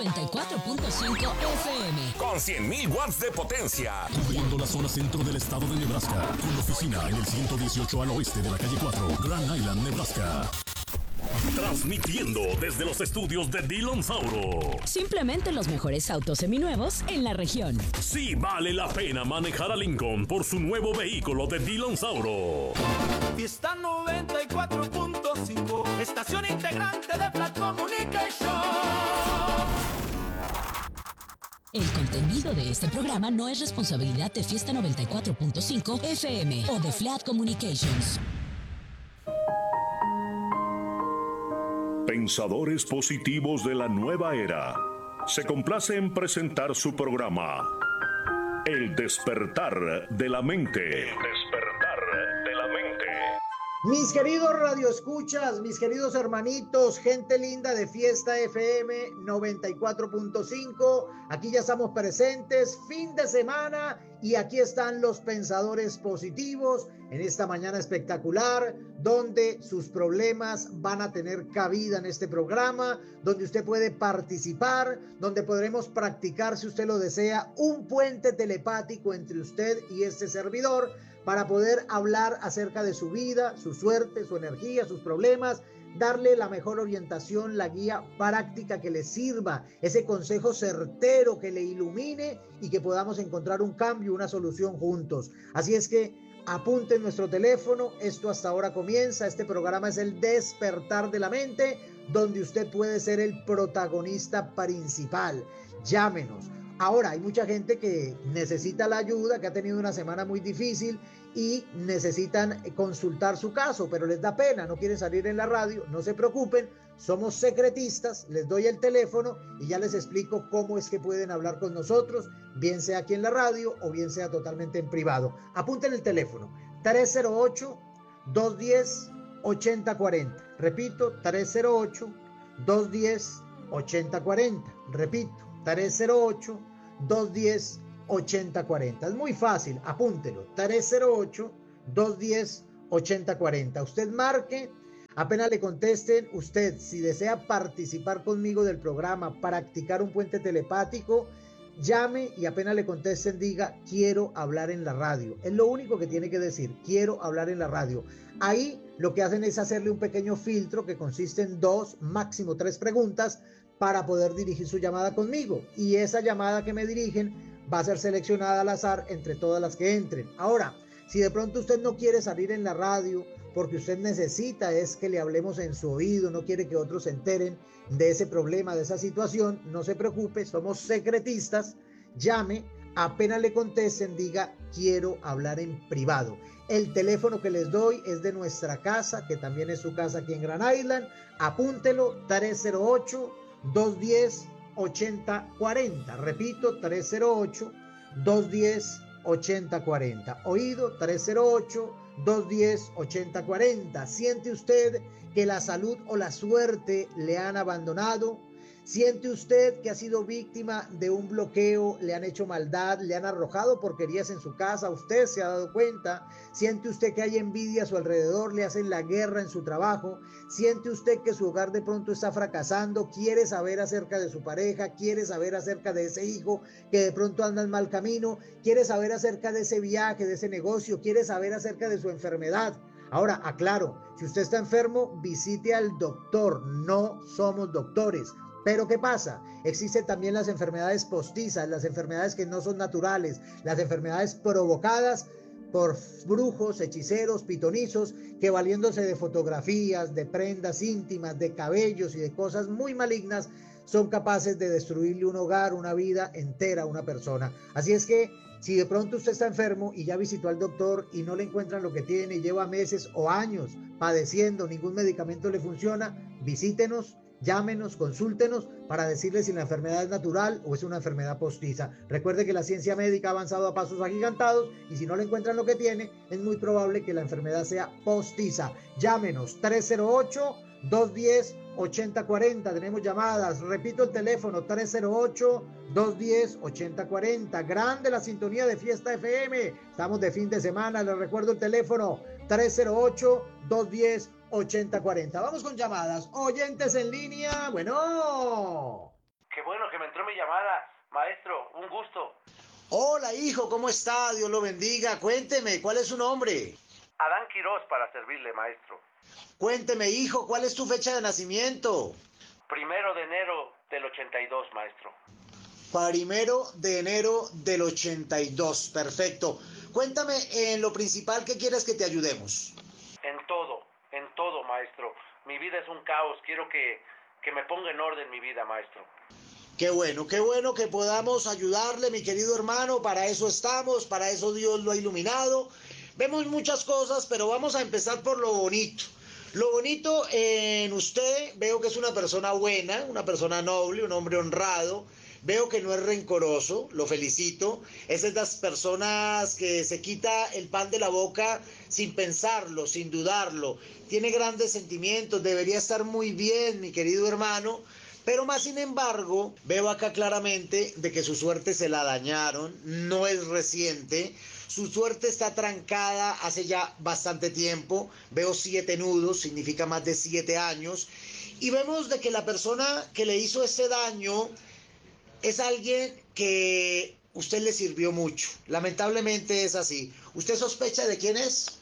94.5 FM. Con 100.000 watts de potencia. Cubriendo la zona centro del estado de Nebraska. Con oficina en el 118 al oeste de la calle 4, Grand Island, Nebraska. Transmitiendo desde los estudios de Dillon Sauro. Simplemente los mejores autos seminuevos en la región. Sí vale la pena manejar a Lincoln por su nuevo vehículo de Dillon Sauro. Fiesta 94.5, estación integrante de Flat Communication. El contenido de este programa no es responsabilidad de Fiesta 94.5 FM o de Flat Communications. Pensadores positivos de la nueva era. Se complace en presentar su programa El despertar de la mente. El despertar de la mente. Mis queridos radioescuchas, mis queridos hermanitos, gente linda de Fiesta FM 94.5, aquí ya estamos presentes, fin de semana, y aquí están los pensadores positivos en esta mañana espectacular, donde sus problemas van a tener cabida en este programa, donde usted puede participar, donde podremos practicar, si usted lo desea, un puente telepático entre usted y este servidor, para poder hablar acerca de su vida, su suerte, su energía, sus problemas, darle la mejor orientación, la guía práctica que le sirva, ese consejo certero que le ilumine y que podamos encontrar un cambio, una solución juntos. Así es que apunten nuestro teléfono, esto hasta ahora comienza, este programa es el despertar de la mente, donde usted puede ser el protagonista principal. Llámenos. Ahora, hay mucha gente que necesita la ayuda, que ha tenido una semana muy difícil y necesitan consultar su caso, pero les da pena, no quieren salir en la radio. No se preocupen, somos secretistas, les doy el teléfono y ya les explico cómo es que pueden hablar con nosotros, bien sea aquí en la radio o bien sea totalmente en privado. Apunten el teléfono, 308-210-8040. Repito, 308-210-8040. Repito, 308-210-8040. Es muy fácil, apúntelo, 308-210-8040. Usted marque, apenas le contesten, usted si desea participar conmigo del programa, practicar un puente telepático, llame y apenas le contesten diga, quiero hablar en la radio. Es lo único que tiene que decir, quiero hablar en la radio. Ahí lo que hacen es hacerle un pequeño filtro que consiste en 2, máximo 3 preguntas para poder dirigir su llamada conmigo. Y esa llamada que me dirigen va a ser seleccionada al azar entre todas las que entren. Ahora, si de pronto usted no quiere salir en la radio porque usted necesita es que le hablemos en su oído, no quiere que otros se enteren de ese problema, de esa situación, no se preocupe, somos secretistas. Llame, apenas le contesten, diga, quiero hablar en privado. El teléfono que les doy es de nuestra casa, que también es su casa aquí en Grand Island. Apúntelo, 308-210-8040. Repito, 308-210-8040. Oído, 308-210-8040. ¿Siente usted que la salud o la suerte le han abandonado? ¿Siente usted que ha sido víctima de un bloqueo? ¿Le han hecho maldad? ¿Le han arrojado porquerías en su casa? ¿Usted se ha dado cuenta? ¿Siente usted que hay envidia a su alrededor? ¿Le hacen la guerra en su trabajo? ¿Siente usted que su hogar de pronto está fracasando? ¿Quiere saber acerca de su pareja? ¿Quiere saber acerca de ese hijo que de pronto anda en mal camino? ¿Quiere saber acerca de ese viaje, de ese negocio? ¿Quiere saber acerca de su enfermedad? Ahora, aclaro, si usted está enfermo, visite al doctor. No somos doctores. Pero ¿qué pasa? Existen también las enfermedades postizas, las enfermedades que no son naturales, las enfermedades provocadas por brujos, hechiceros, pitonizos, que valiéndose de fotografías, de prendas íntimas, de cabellos y de cosas muy malignas, son capaces de destruirle un hogar, una vida entera a una persona. Así es que si de pronto usted está enfermo y ya visitó al doctor y no le encuentran lo que tiene, lleva meses o años padeciendo, ningún medicamento le funciona, visítenos. Llámenos, consúltenos para decirles si la enfermedad es natural o es una enfermedad postiza. Recuerde que la ciencia médica ha avanzado a pasos agigantados y si no le encuentran lo que tiene, es muy probable que la enfermedad sea postiza. Llámenos, 308-210-8040. Tenemos llamadas. Repito el teléfono, 308-210-8040. Grande la sintonía de Fiesta FM. Estamos de fin de semana. Les recuerdo el teléfono, 308-210-8040. 8040. Vamos con llamadas. Oyentes en línea. Bueno. Qué bueno que mi llamada, maestro, un gusto. Hola, hijo, ¿cómo está? Dios lo bendiga. Cuénteme, ¿cuál es su nombre? Adán Quirós para servirle, maestro. Cuénteme, hijo, ¿cuál es tu fecha de nacimiento? 1 de enero del 82, maestro. 1 de enero del 82, perfecto. Cuéntame en lo principal, ¿qué quieres que te ayudemos? En todo, maestro. Mi vida es un caos, quiero que me ponga en orden mi vida, maestro. Qué bueno que podamos ayudarle, mi querido hermano, para eso estamos, para eso Dios lo ha iluminado. Vemos muchas cosas, pero vamos a empezar por lo bonito. Lo bonito en usted, veo que es una persona buena, una persona noble, un hombre honrado. Veo que no es rencoroso, lo felicito. Es de las personas que se quita el pan de la boca sin pensarlo, sin dudarlo. Tiene grandes sentimientos, debería estar muy bien, mi querido hermano. Pero más sin embargo, veo acá claramente de que su suerte se la dañaron, no es reciente. Su suerte está trancada hace ya bastante tiempo. Veo 7 nudos, significa más de 7 años. Y vemos de que la persona que le hizo ese daño es alguien que usted le sirvió mucho. Lamentablemente es así. ¿Usted sospecha de quién es?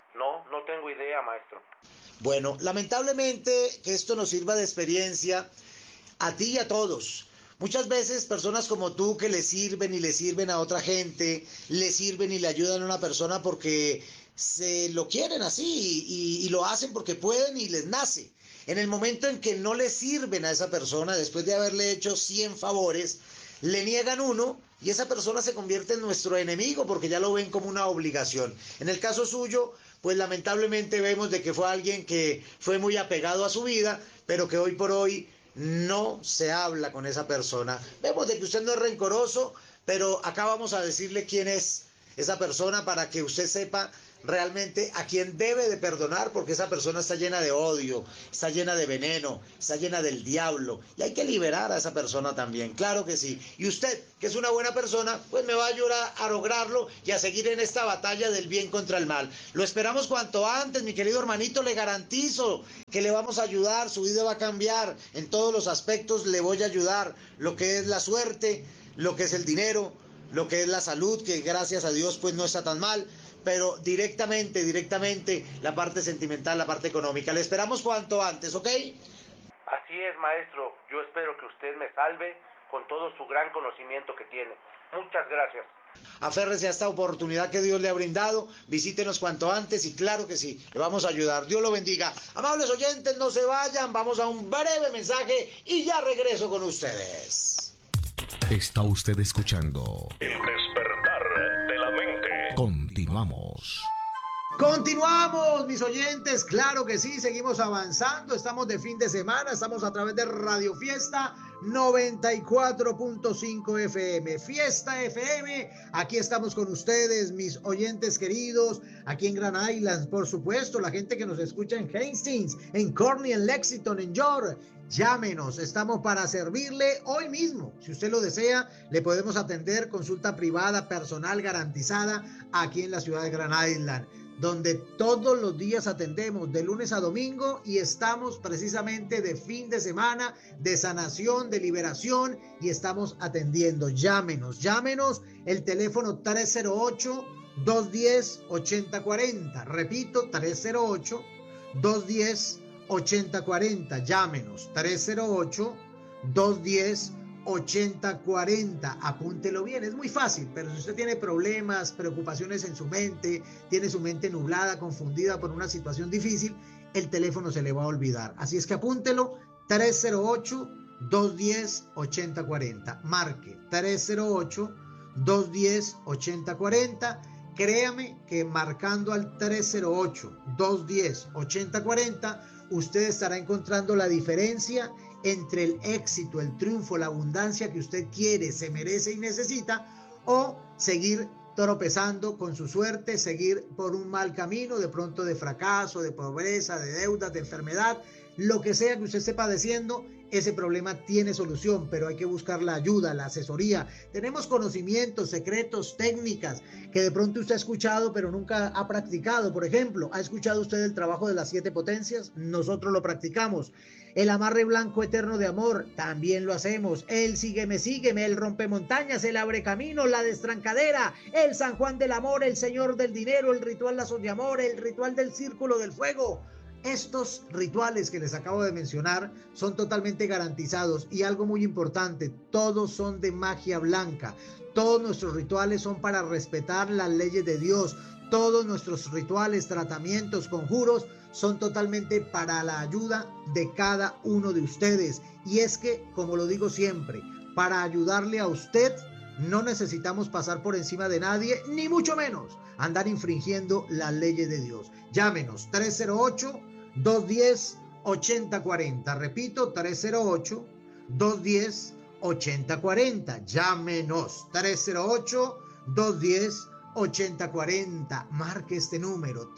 No tengo idea, maestro. Bueno, lamentablemente que esto nos sirva de experiencia a ti y a todos. Muchas veces personas como tú que le sirven a otra gente, le sirven y le ayudan a una persona porque se lo quieren así y lo hacen porque pueden y les nace. En el momento en que no le sirven a esa persona, después de haberle hecho 100 favores, le niegan uno y esa persona se convierte en nuestro enemigo porque ya lo ven como una obligación. En el caso suyo, pues lamentablemente vemos de que fue alguien que fue muy apegado a su vida, pero que hoy por hoy no se habla con esa persona. Vemos de que usted no es rencoroso, pero acá vamos a decirle quién es esa persona para que usted sepa realmente a quién debe de perdonar, porque esa persona está llena de odio, está llena de veneno, está llena del diablo, y hay que liberar a esa persona también, claro que sí. Y usted, que es una buena persona, pues me va a ayudar a lograrlo y a seguir en esta batalla del bien contra el mal. Lo esperamos cuanto antes, mi querido hermanito, le garantizo que le vamos a ayudar, su vida va a cambiar, en todos los aspectos le voy a ayudar, lo que es la suerte, lo que es el dinero, lo que es la salud, que gracias a Dios pues no está tan mal, pero directamente la parte sentimental, la parte económica. Le esperamos cuanto antes, ¿ok? Así es, maestro. Yo espero que usted me salve con todo su gran conocimiento que tiene. Muchas gracias. Aférrese a esta oportunidad que Dios le ha brindado, visítenos cuanto antes y claro que sí, le vamos a ayudar. Dios lo bendiga. Amables oyentes, no se vayan, vamos a un breve mensaje y ya regreso con ustedes. Está usted escuchando El despertar de la mente. Continuamos. Continuamos, mis oyentes, claro que sí, seguimos avanzando, estamos de fin de semana, estamos a través de Radio Fiesta 94.5 FM, Fiesta FM, aquí estamos con ustedes, mis oyentes queridos, aquí en Grand Island, por supuesto, la gente que nos escucha en Hastings, en Corny, en Lexington, en York. Llámenos, estamos para servirle hoy mismo. Si usted lo desea, le podemos atender consulta privada, personal garantizada aquí en la ciudad de Grand Island, donde todos los días atendemos de lunes a domingo y estamos precisamente de fin de semana, de sanación, de liberación y estamos atendiendo. Llámenos, el teléfono 308-210-8040. Repito, 308-210-8040. Llámenos, 308-210-8040. Apúntelo bien, es muy fácil, pero si usted tiene problemas, preocupaciones en su mente, tiene su mente nublada, confundida por una situación difícil, el teléfono se le va a olvidar. Así es que apúntelo, 308-210-8040. Marque 308-210-8040. Créame que marcando al 308-210-8040, usted estará encontrando la diferencia entre el éxito, el triunfo, la abundancia que usted quiere, se merece y necesita, o seguir tropezando con su suerte, seguir por un mal camino, de pronto de fracaso, de pobreza, de deudas, de enfermedad, lo que sea que usted esté padeciendo. ese problema tiene solución, pero hay que buscar la ayuda, la asesoría. Tenemos conocimientos, secretos, técnicas que de pronto usted ha escuchado, pero nunca ha practicado. Por ejemplo, ¿ha escuchado usted el trabajo de las 7 potencias? Nosotros lo practicamos. El amarre blanco eterno de amor, también lo hacemos. El sígueme, sígueme, el rompemontañas, el abre camino, la destrancadera, el San Juan del amor, el Señor del dinero, el ritual lazos de amor, el ritual del círculo del fuego. Estos rituales que les acabo de mencionar son totalmente garantizados y algo muy importante, todos son de magia blanca. Todos nuestros rituales son para respetar las leyes de Dios. Todos nuestros rituales, tratamientos, conjuros son totalmente para la ayuda de cada uno de ustedes. Y es que, como lo digo siempre, para ayudarle a usted no necesitamos pasar por encima de nadie, ni mucho menos andar infringiendo las leyes de Dios. Llámenos 308-210-8040. Repito, 308-210-8040. Llámenos 308-210-8040. Marque este número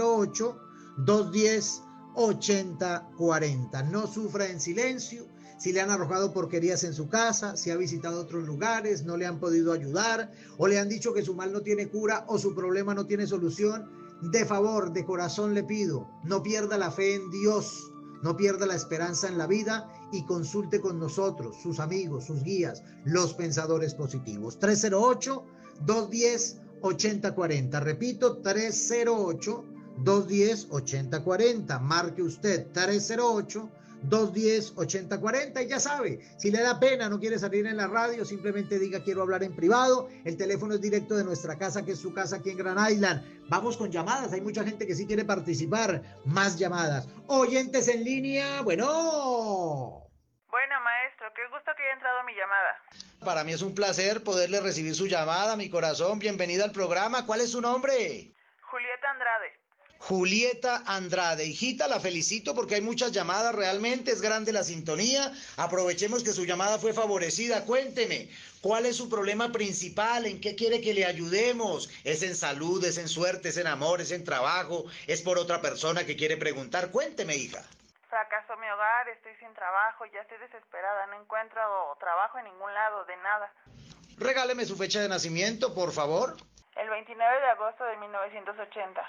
308-210-8040. No sufra en silencio. Si le han arrojado porquerías en su casa, si ha visitado otros lugares, no le han podido ayudar, o le han dicho que su mal no tiene cura o su problema no tiene solución, de favor, de corazón le pido, no pierda la fe en Dios, no pierda la esperanza en la vida y consulte con nosotros, sus amigos, sus guías, los pensadores positivos. 308-210-8040. Repito, 308-210-8040. Marque usted 308-210-8040 y ya sabe, si le da pena, no quiere salir en la radio, simplemente diga quiero hablar en privado. El teléfono es directo de nuestra casa, que es su casa aquí en Grand Island. Vamos con llamadas, hay mucha gente que sí quiere participar. Más llamadas. Oyentes en línea, bueno, maestro, qué gusto que haya entrado mi llamada. Para mí es un placer poderle recibir su llamada, mi corazón. Bienvenida al programa. ¿Cuál es su nombre? Julieta Andrade. Julieta Andrade, hijita, la felicito porque hay muchas llamadas, realmente es grande la sintonía. Aprovechemos que su llamada fue favorecida. Cuénteme, ¿cuál es su problema principal? ¿En qué quiere que le ayudemos? ¿Es en salud, es en suerte, es en amor, es en trabajo, es por otra persona que quiere preguntar? Cuénteme, hija. Fracasó mi hogar, estoy sin trabajo, ya estoy desesperada, no encuentro trabajo en ningún lado, de nada. Regáleme su fecha de nacimiento, por favor. El 29 de agosto de 1980.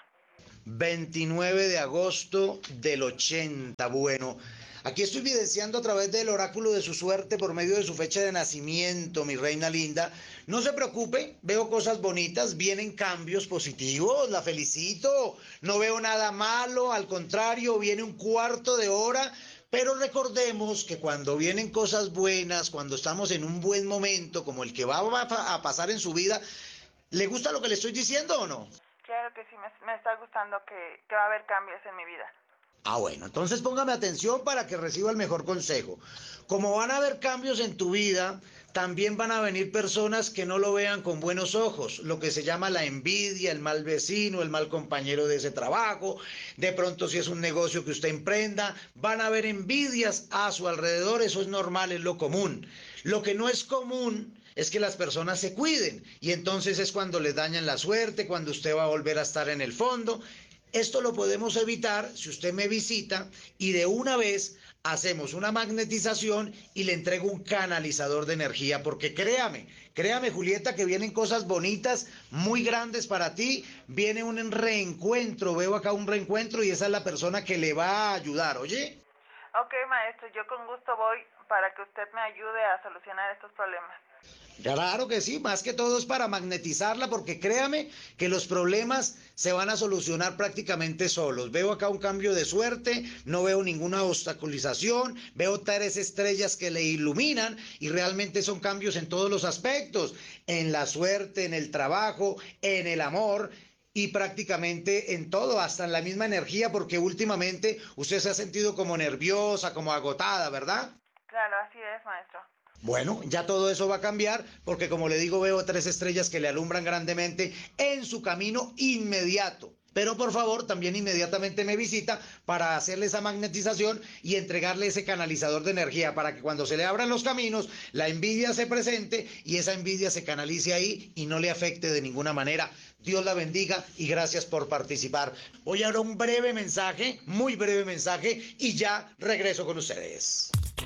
29 de agosto del 80. Bueno, aquí estoy evidenciando a través del oráculo de su suerte por medio de su fecha de nacimiento, mi reina linda. No se preocupe, veo cosas bonitas, vienen cambios positivos, la felicito. No veo nada malo, al contrario, viene un cuarto de hora. Pero recordemos que cuando vienen cosas buenas, cuando estamos en un buen momento, como el que va a pasar en su vida, ¿le gusta lo que le estoy diciendo o no? Claro que sí, me está gustando que va a haber cambios en mi vida. Ah, bueno, entonces póngame atención para que reciba el mejor consejo. Como van a haber cambios en tu vida, también van a venir personas que no lo vean con buenos ojos, lo que se llama la envidia, el mal vecino, el mal compañero de ese trabajo. De pronto, si es un negocio que usted emprenda, van a haber envidias a su alrededor, eso es normal, es lo común. Lo que no es común es que las personas se cuiden y entonces es cuando les dañan la suerte, cuando usted va a volver a estar en el fondo. Esto lo podemos evitar si usted me visita y de una vez hacemos una magnetización y le entrego un canalizador de energía, porque créame Julieta, que vienen cosas bonitas, muy grandes para ti, viene un reencuentro, veo acá un reencuentro y esa es la persona que le va a ayudar, ¿oye? Ok, maestro, yo con gusto voy para que usted me ayude a solucionar estos problemas. Claro que sí, más que todo es para magnetizarla, porque créame que los problemas se van a solucionar prácticamente solos. Veo acá un cambio de suerte, no veo ninguna obstaculización, veo 3 estrellas que le iluminan y realmente son cambios en todos los aspectos, en la suerte, en el trabajo, en el amor y prácticamente en todo, hasta en la misma energía, porque últimamente usted se ha sentido como nerviosa, como agotada, ¿verdad? Claro, así es, maestro. Bueno, ya todo eso va a cambiar porque, como le digo, veo 3 estrellas que le alumbran grandemente en su camino inmediato. Pero por favor, también inmediatamente me visita para hacerle esa magnetización y entregarle ese canalizador de energía para que cuando se le abran los caminos, la envidia se presente y esa envidia se canalice ahí y no le afecte de ninguna manera. Dios la bendiga y gracias por participar. Voy ahora a un breve mensaje, muy breve mensaje, y ya regreso con ustedes.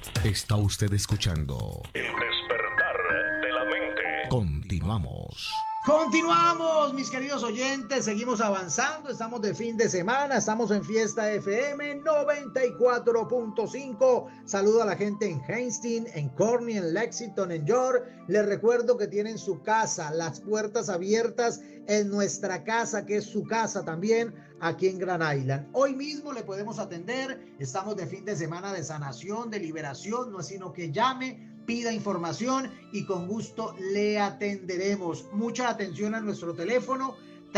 Está usted escuchando El despertar de la mente. Continuamos. Continuamos, mis queridos oyentes, seguimos avanzando, estamos de fin de semana, estamos en Fiesta FM 94.5. Saludo a la gente en Hastings, en Corny, en Lexington, en York. Les recuerdo que tienen su casa, las puertas abiertas en nuestra casa, que es su casa también, aquí en Grand Island. Hoy mismo le podemos atender, estamos de fin de semana de sanación, de liberación, no es sino que llame, pida información y con gusto le atenderemos. Mucha atención a nuestro teléfono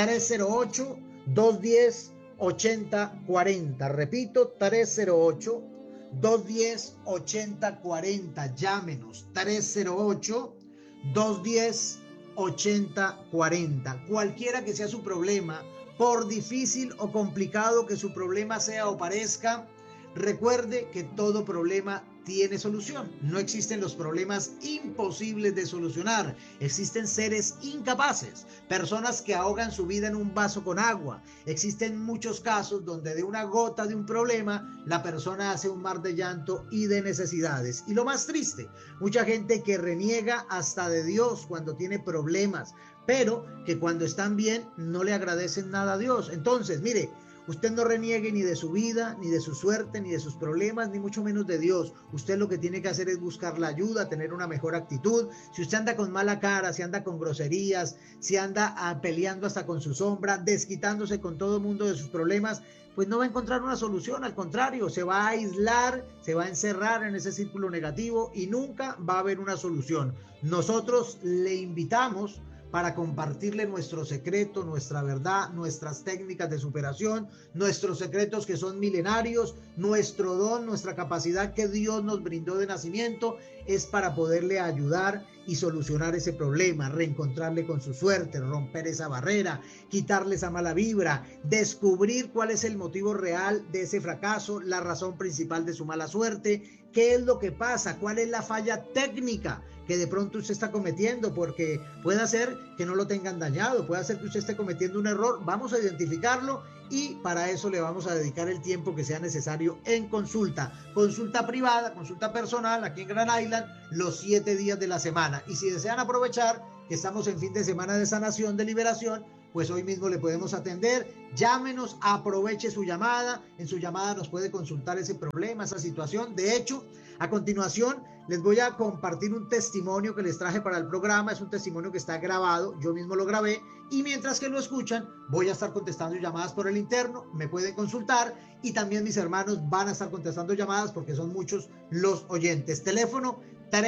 308-210-8040. Repito, 308-210-8040. Llámenos 308-210-8040. Cualquiera que sea su problema, por difícil o complicado que su problema sea o parezca, recuerde que todo problema tiene solución. No existen los problemas imposibles de solucionar. Existen seres incapaces, personas que ahogan su vida en un vaso con agua. Existen muchos casos donde de una gota de un problema la persona hace un mar de llanto y de necesidades. Y lo más triste, mucha gente que reniega hasta de Dios cuando tiene problemas, pero que cuando están bien no le agradecen nada a Dios. Entonces, mire, usted no reniegue ni de su vida, ni de su suerte, ni de sus problemas, ni mucho menos de Dios. Usted lo que tiene que hacer es buscar la ayuda, tener una mejor actitud. Si usted anda con mala cara, si anda con groserías, si anda peleando hasta con su sombra, desquitándose con todo el mundo de sus problemas, pues no va a encontrar una solución. Al contrario, se va a aislar, se va a encerrar en ese círculo negativo y nunca va a haber una solución. Nosotros le invitamos para compartirle nuestro secreto, nuestra verdad, nuestras técnicas de superación, nuestros secretos que son milenarios, nuestro don, nuestra capacidad que Dios nos brindó de nacimiento es para poderle ayudar y solucionar ese problema, reencontrarle con su suerte, romper esa barrera, quitarle esa mala vibra, descubrir cuál es el motivo real de ese fracaso, la razón principal de su mala suerte, qué es lo que pasa, cuál es la falla técnica que de pronto usted está cometiendo, porque puede ser que no lo tengan dañado, puede ser que usted esté cometiendo un error. Vamos a identificarlo y para eso le vamos a dedicar el tiempo que sea necesario en consulta privada, consulta personal aquí en Grand Island los 7 días de la semana. Y si desean aprovechar que estamos en fin de semana de sanación, de liberación, pues hoy mismo le podemos atender. Llámenos, aproveche su llamada. En su llamada nos puede consultar ese problema, esa situación. De hecho, a continuación les voy a compartir un testimonio que les traje para el programa. Es un testimonio que está grabado, yo mismo lo grabé, y mientras que lo escuchan voy a estar contestando llamadas por el interno. Me pueden consultar y también mis hermanos van a estar contestando llamadas porque son muchos los oyentes. Teléfono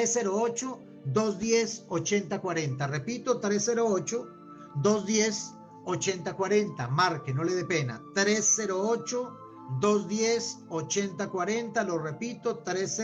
308-210-8040. Repito, 308-210-8040. Marque, no le dé pena. 308-210-8040. Lo repito,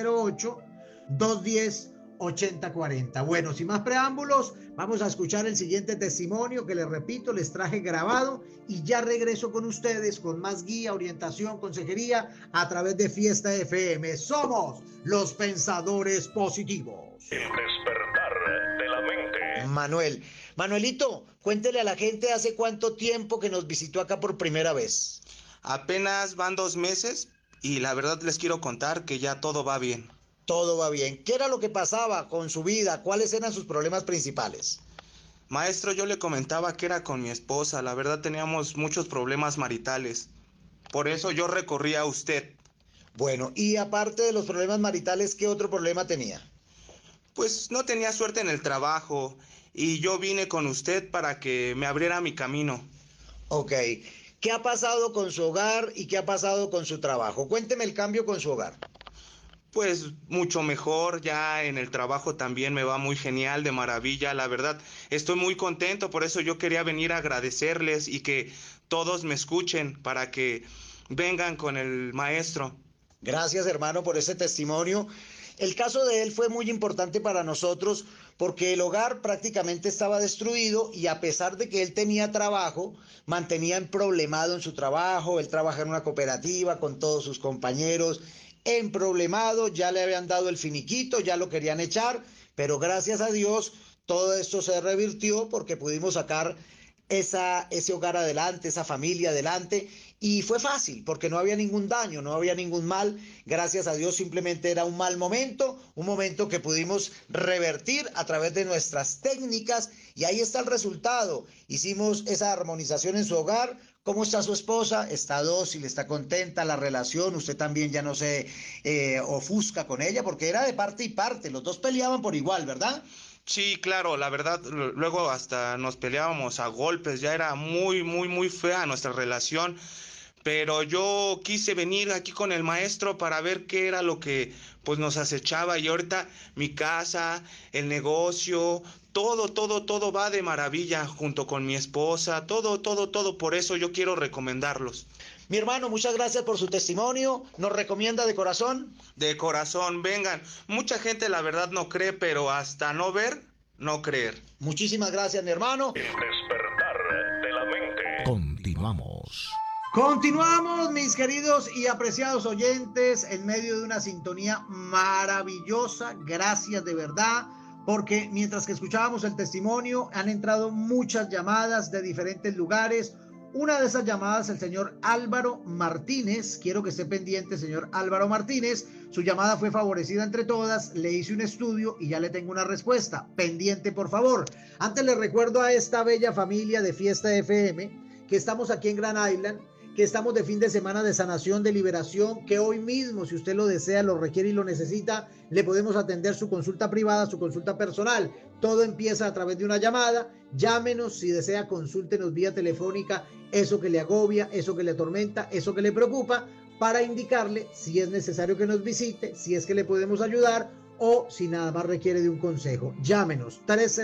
308-210-8040. Bueno, sin más preámbulos, vamos a escuchar el siguiente testimonio que les repito, les traje grabado y ya regreso con ustedes con más guía, orientación, consejería a través de Fiesta FM. Somos los pensadores positivos. El despertar de la mente. Manuelito, cuéntele a la gente hace cuánto tiempo que nos visitó acá por primera vez. Apenas van 2 meses y la verdad les quiero contar que ya todo va bien. Todo va bien. ¿Qué era lo que pasaba con su vida? ¿Cuáles eran sus problemas principales? Maestro, yo le comentaba que era con mi esposa. La verdad teníamos muchos problemas maritales. Por eso yo recurrí a usted. Bueno, y aparte de los problemas maritales, ¿qué otro problema tenía? Pues no tenía suerte en el trabajo y yo vine con usted para que me abriera mi camino. Ok. ¿Qué ha pasado con su hogar y qué ha pasado con su trabajo? Cuénteme el cambio con su hogar. Pues mucho mejor, ya en el trabajo también me va muy genial, de maravilla, la verdad. Estoy muy contento, por eso yo quería venir a agradecerles y que todos me escuchen para que vengan con el maestro. Gracias, hermano, por ese testimonio. El caso de él fue muy importante para nosotros porque el hogar prácticamente estaba destruido y a pesar de que él tenía trabajo, mantenía problemado en su trabajo. Él trabaja en una cooperativa con todos sus compañeros, emproblemado, ya le habían dado el finiquito, ya lo querían echar, pero gracias a Dios todo esto se revirtió porque pudimos sacar ese hogar adelante, esa familia adelante. Y fue fácil, porque no había ningún daño, no había ningún mal. Gracias a Dios, simplemente era un mal momento, un momento que pudimos revertir a través de nuestras técnicas. Y ahí está el resultado. Hicimos esa armonización en su hogar. ¿Cómo está su esposa? Está dócil, está contenta, la relación. Usted también ya no se ofusca con ella, porque era de parte y parte. Los dos peleaban por igual, ¿verdad? Sí, claro, la verdad, luego hasta nos peleábamos a golpes, ya era muy fea nuestra relación. Pero yo quise venir aquí con el maestro para ver qué era lo que pues nos acechaba, y ahorita mi casa, el negocio, todo va de maravilla junto con mi esposa, todo, por eso yo quiero recomendarlos. Mi hermano, muchas gracias por su testimonio. ¿Nos recomienda de corazón? De corazón, vengan. Mucha gente la verdad no cree, pero hasta no ver, no creer. Muchísimas gracias, mi hermano. El despertar de la mente. Continuamos. Continuamos, mis queridos y apreciados oyentes, en medio de una sintonía maravillosa. Gracias de verdad, porque mientras que escuchábamos el testimonio, han entrado muchas llamadas de diferentes lugares. Una de esas llamadas, el señor Álvaro Martínez. Quiero que esté pendiente, señor Álvaro Martínez. Su llamada fue favorecida entre todas. Le hice un estudio y ya le tengo una respuesta. Pendiente, por favor. Antes les recuerdo a esta bella familia de Fiesta FM que estamos aquí en Grand Island, que estamos de fin de semana de sanación, de liberación, que hoy mismo, si usted lo desea, lo requiere y lo necesita, le podemos atender su consulta privada, su consulta personal. Todo empieza a través de una llamada. Llámenos si desea, consúltenos vía telefónica eso que le agobia, eso que le atormenta, eso que le preocupa, para indicarle si es necesario que nos visite, si es que le podemos ayudar o si nada más requiere de un consejo. Llámenos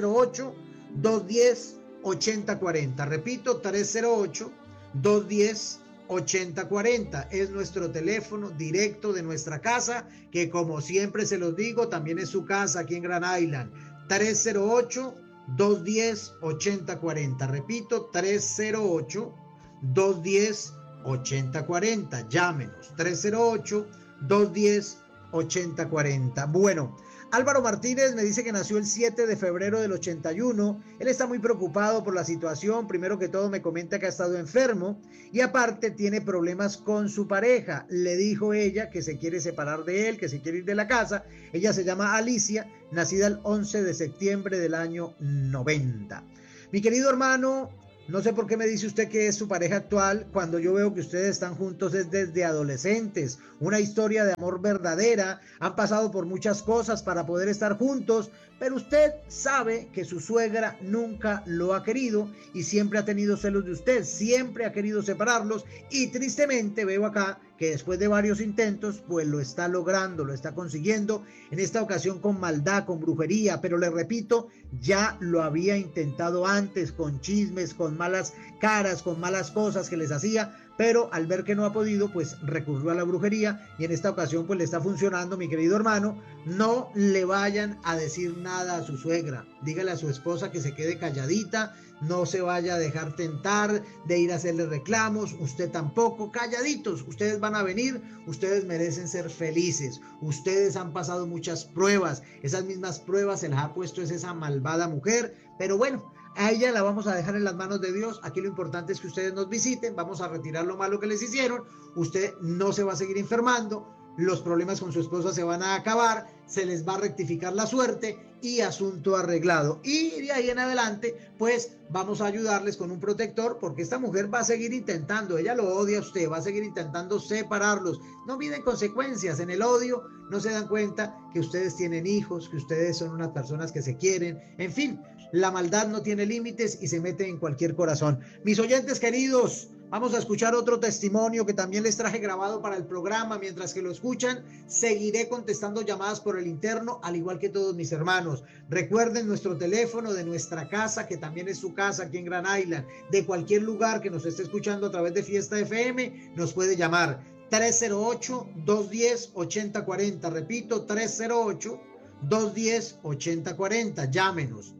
308-210-8040. Repito, 308-210-8040 es nuestro teléfono directo de nuestra casa, que como siempre se los digo, también es su casa aquí en Grand Island. 308-210-8040. Repito, 308-210-8040. Llámenos, 308-210-8040. Bueno, Álvaro Martínez me dice que nació el 7 de febrero del 81. Él está muy preocupado por la situación. Primero que todo me comenta que ha estado enfermo y aparte tiene problemas con su pareja. Le dijo ella que se quiere separar de él, que se quiere ir de la casa. Ella se llama Alicia, nacida el 11 de septiembre del año 90. Mi querido hermano, no sé por qué me dice usted que es su pareja actual cuando yo veo que ustedes están juntos desde adolescentes. Una historia de amor verdadera. Han pasado por muchas cosas para poder estar juntos, pero usted sabe que su suegra nunca lo ha querido y siempre ha tenido celos de usted. Siempre ha querido separarlos y tristemente veo acá que después de varios intentos, pues lo está logrando, lo está consiguiendo, en esta ocasión con maldad, con brujería, pero le repito, ya lo había intentado antes, con chismes, con malas caras, con malas cosas que les hacía, pero al ver que no ha podido, pues recurrió a la brujería y en esta ocasión pues le está funcionando, mi querido hermano. No le vayan a decir nada a su suegra, dígale a su esposa que se quede calladita, no se vaya a dejar tentar de ir a hacerle reclamos, usted tampoco, calladitos, ustedes van a venir, ustedes merecen ser felices, ustedes han pasado muchas pruebas, esas mismas pruebas se las ha puesto esa malvada mujer, pero bueno, a ella la vamos a dejar en las manos de Dios. Aquí lo importante es que ustedes nos visiten, vamos a retirar lo malo que les hicieron, usted no se va a seguir enfermando, los problemas con su esposa se van a acabar, se les va a rectificar la suerte y asunto arreglado. Y de ahí en adelante, pues vamos a ayudarles con un protector, porque esta mujer va a seguir intentando, ella lo odia a usted, va a seguir intentando separarlos. No miden consecuencias, en el odio no se dan cuenta que ustedes tienen hijos, que ustedes son unas personas que se quieren, en fin, la maldad no tiene límites y se mete en cualquier corazón. Mis oyentes queridos, vamos a escuchar otro testimonio que también les traje grabado para el programa. Mientras que lo escuchan, seguiré contestando llamadas por el interno, al igual que todos mis hermanos. Recuerden nuestro teléfono de nuestra casa, que también es su casa aquí en Grand Island. De cualquier lugar que nos esté escuchando a través de Fiesta FM, nos puede llamar 308-210-8040. Repito, 308-210-8040. Llámenos,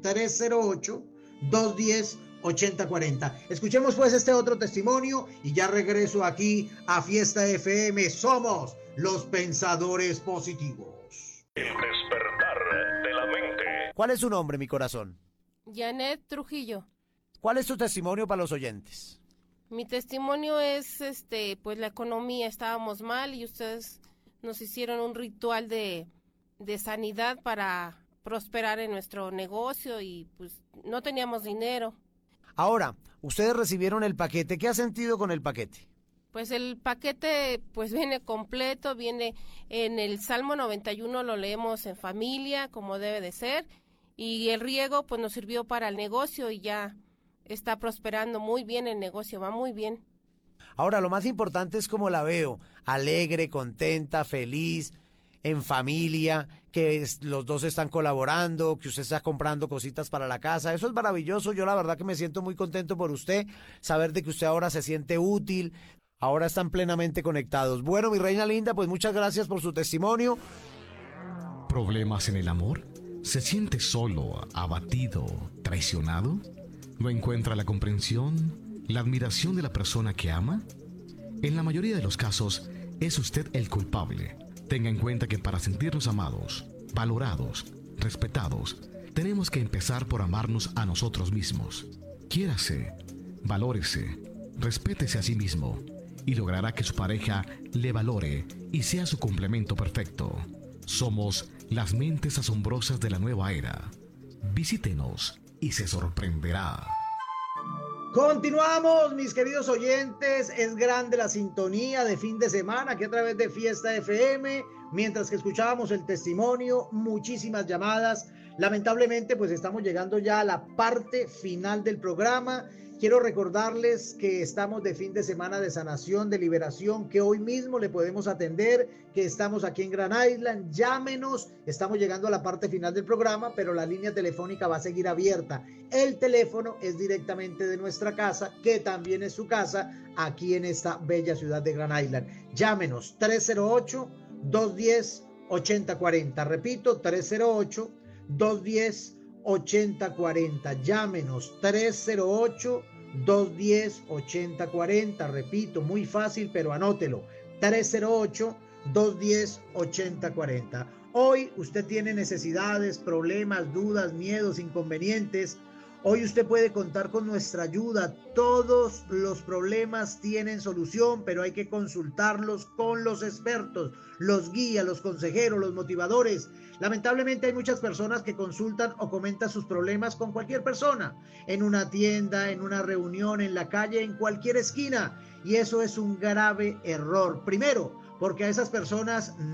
308-210-8040. Escuchemos pues este otro testimonio y ya regreso aquí a Fiesta FM. Somos los pensadores positivos. El despertar de la mente. ¿Cuál es su nombre, mi corazón? Janet Trujillo. ¿Cuál es tu testimonio para los oyentes? Mi testimonio es, pues la economía, estábamos mal y ustedes nos hicieron un ritual de sanidad para prosperar en nuestro negocio y pues no teníamos dinero. Ahora, ustedes recibieron el paquete. ¿Qué has sentido con el paquete? Pues el paquete pues viene completo, viene en el Salmo 91, lo leemos en familia como debe de ser, y el riego pues nos sirvió para el negocio y ya está prosperando muy bien el negocio, va muy bien. Ahora, lo más importante es cómo la veo, alegre, contenta, feliz, en familia, que los dos están colaborando, que usted está comprando cositas para la casa. Eso es maravilloso. Yo la verdad que me siento muy contento por usted, saber de que usted ahora se siente útil, ahora están plenamente conectados. Bueno, mi reina linda, pues muchas gracias por su testimonio. ¿Problemas en el amor? ¿Se siente solo, abatido, traicionado? ¿No encuentra la comprensión, la admiración de la persona que ama? En la mayoría de los casos, es usted el culpable. Tenga en cuenta que para sentirnos amados, valorados, respetados, tenemos que empezar por amarnos a nosotros mismos. Quiérase, valórese, respétese a sí mismo y logrará que su pareja le valore y sea su complemento perfecto. Somos las mentes asombrosas de la nueva era. Visítenos y se sorprenderá. Continuamos, mis queridos oyentes. Es grande la sintonía de fin de semana aquí a través de Fiesta FM. Mientras que escuchábamos el testimonio, muchísimas llamadas. Lamentablemente, pues estamos llegando ya a la parte final del programa. Quiero recordarles que estamos de fin de semana de sanación, de liberación, que hoy mismo le podemos atender, que estamos aquí en Grand Island. Llámenos, estamos llegando a la parte final del programa, pero la línea telefónica va a seguir abierta. El teléfono es directamente de nuestra casa, que también es su casa, aquí en esta bella ciudad de Grand Island. Llámenos, 308-210-8040. Repito, 308-210-8040. Llámenos 308-210-8040. Repito, muy fácil, pero anótelo. 308-210-8040. Hoy usted tiene necesidades, problemas, dudas, miedos, inconvenientes. Hoy usted puede contar con nuestra ayuda. Todos los problemas tienen solución, pero hay que consultarlos con los expertos, los guías, los consejeros, los motivadores. Lamentablemente hay muchas personas que consultan o comentan sus problemas con cualquier persona, en una tienda, en una reunión, en la calle, en cualquier esquina. Y eso es un grave error. Primero, porque a esas personas